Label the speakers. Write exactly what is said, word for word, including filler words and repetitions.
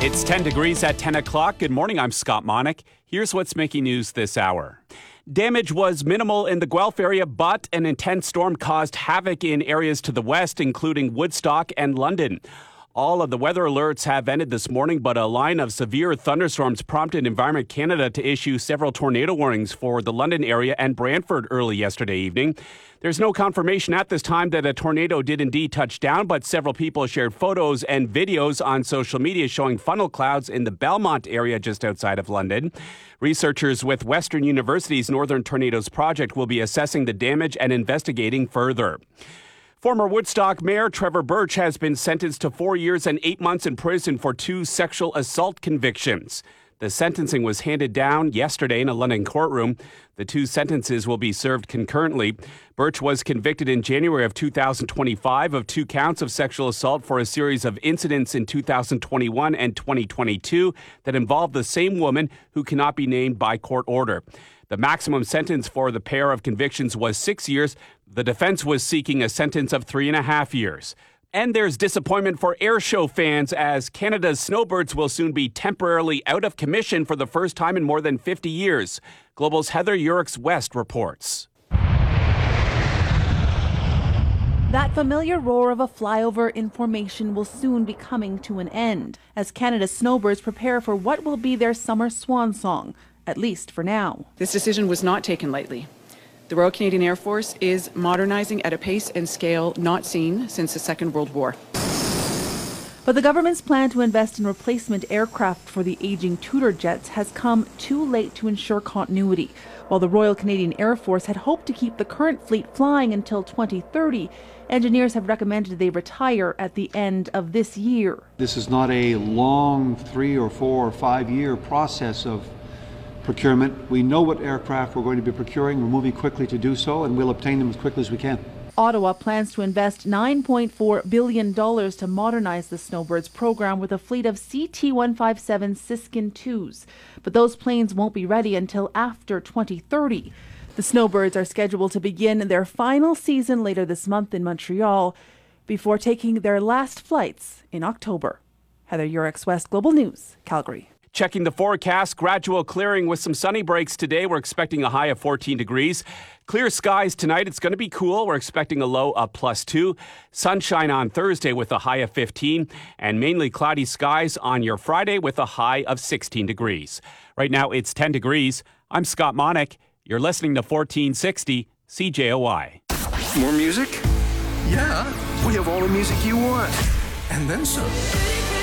Speaker 1: It's ten degrees at ten o'clock. Good morning, I'm Scott Monick. Here's what's making news this hour. Damage was minimal in the Guelph area, but an intense storm caused havoc in areas to the west, including Woodstock and London. All of the weather alerts have ended this morning, but a line of severe thunderstorms prompted Environment Canada to issue several tornado warnings for the London area and Brantford early yesterday evening. There's no confirmation at this time that a tornado did indeed touch down, but several people shared photos and videos on social media showing funnel clouds in the Belmont area just outside of London. Researchers with Western University's Northern Tornadoes Project will be assessing the damage and investigating further. Former Woodstock Mayor Trevor Birch has been sentenced to four years and eight months in prison for two sexual assault convictions. The sentencing was handed down yesterday in a London courtroom. The two sentences will be served concurrently. Birch was convicted in January of two thousand twenty-five of two counts of sexual assault for a series of incidents in two thousand twenty-one and twenty twenty-two that involved the same woman who cannot be named by court order. The maximum sentence for the pair of convictions was six years. The defense was seeking a sentence of three and a half years. And there's disappointment for airshow fans as Canada's snowbirds will soon be temporarily out of commission for the first time in more than fifty years. Global's Heather Urix-West reports.
Speaker 2: That familiar roar of a flyover in formation will soon be coming to an end as Canada's snowbirds prepare for what will be their summer swan song, at least for now.
Speaker 3: This decision was not taken lightly. The Royal Canadian Air Force is modernizing at a pace and scale not seen since the Second World War.
Speaker 2: But the government's plan to invest in replacement aircraft for the aging Tudor jets has come too late to ensure continuity. While the Royal Canadian Air Force had hoped to keep the current fleet flying until twenty thirty, engineers have recommended they retire at the end of this year.
Speaker 4: This is not a long three or four or five year process of procurement. We know what aircraft we're going to be procuring. We're moving quickly to do so, and we'll obtain them as quickly as we can.
Speaker 2: Ottawa plans to invest nine point four billion dollars to modernize the Snowbirds program with a fleet of C T one fifty-seven Siskin twos. But those planes won't be ready until after twenty thirty. The Snowbirds are scheduled to begin their final season later this month in Montreal before taking their last flights in October. Heather Urix-West, Global News, Calgary.
Speaker 1: Checking the forecast, gradual clearing with some sunny breaks today. We're expecting a high of fourteen degrees. Clear skies tonight. It's going to be cool. We're expecting a low of plus two. Sunshine on Thursday with a high of fifteen. And mainly cloudy skies on your Friday with a high of sixteen degrees. Right now it's ten degrees. I'm Scott Monick. You're listening to fourteen sixty C J O I.
Speaker 5: More music? Yeah, we have all the music you want. And then some.